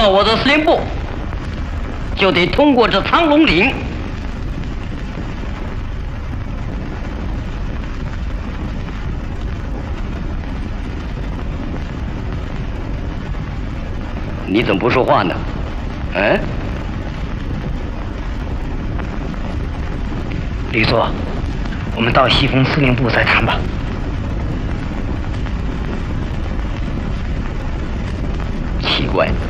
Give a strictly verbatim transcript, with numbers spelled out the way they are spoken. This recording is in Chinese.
到我的司令部，就得通过这苍龙岭。你怎么不说话呢？嗯？ 李座，我们到西风司令部再谈吧。 奇怪。